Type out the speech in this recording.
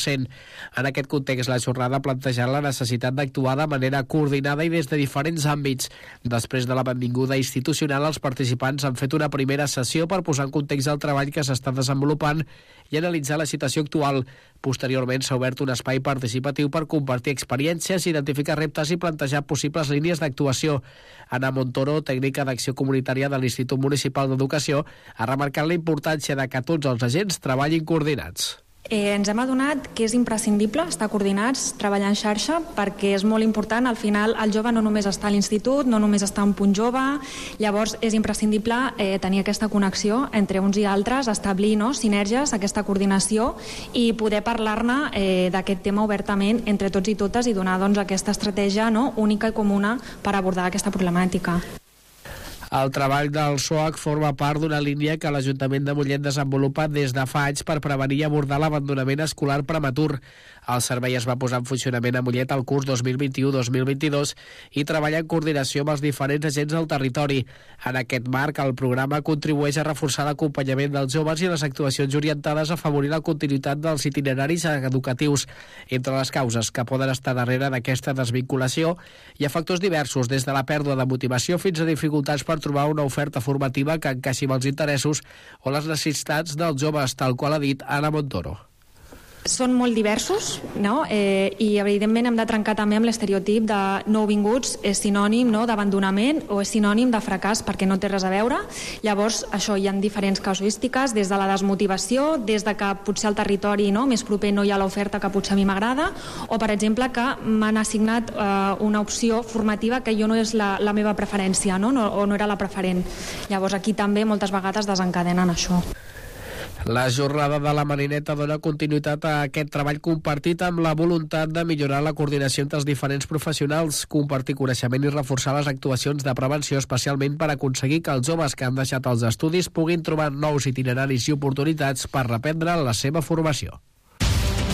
En aquest context, la jornada ha plantejat la necessitat d'actuar de manera coordinada i des de diferents àmbits. Després de la benvinguda institucional, els participants han fet una primera sessió per posar en context el treball que s'està desenvolupant i analitzar la situació actual. Posteriorment, s'ha obert un espai participatiu per compartir experiències, identificar reptes i plantejar possibles línies d'actuació. Ana Montoro, tècnica d'acció comunitària de l'Institut Municipal d'Educació, ha remarcat la importància de que tots els agents treballin coordinats. Ens hem adonat que és imprescindible estar coordinats, treballar en xarxa, perquè és molt important. Al final, el jove no només està a l'institut, no només està a un punt jove, llavors és imprescindible tenir aquesta connexió entre uns i altres, establir sinergies, aquesta coordinació i poder parlar-ne d'aquest tema obertament entre tots i totes i donar aquesta estratègia única i comuna per abordar aquesta problemàtica. El treball del SOAC forma part d'una línia que l'Ajuntament de Mollet desenvolupa des de fa anys per prevenir i abordar l'abandonament escolar prematur. El servei es va posar en funcionament a Mollet el curs 2021-2022 i treballa en coordinació amb els diferents agents del territori. En aquest marc, el programa contribueix a reforçar l'acompanyament dels joves i les actuacions orientades a afavorir la continuïtat dels itineraris educatius. Entre les causes que poden estar darrere d'aquesta desvinculació hi ha factors diversos, des de la pèrdua de motivació fins a dificultats per trobar una oferta formativa que encaixi amb els interessos o les necessitats dels joves, tal qual ha dit Ana Montoro. Són molt diversos, i evidentment hem de trencar també amb l'estereotip de nouvinguts és sinònim d'abandonament o és sinònim de fracàs, perquè no té res a veure. Llavors, això, hi ha diferents casuístiques, des de la desmotivació, des de que potser al territori més proper no hi ha l'oferta que potser a mi m'agrada, o per exemple que m'han assignat una opció formativa que jo no és la meva preferència, o no era la preferent. Llavors aquí també moltes vegades desencadenen això. La jornada de la Marineta dona continuïtat a aquest treball compartit amb la voluntat de millorar la coordinació entre els diferents professionals, compartir coneixement i reforçar les actuacions de prevenció, especialment per aconseguir que els joves que han deixat els estudis puguin trobar nous itineraris i oportunitats per reprendre la seva formació.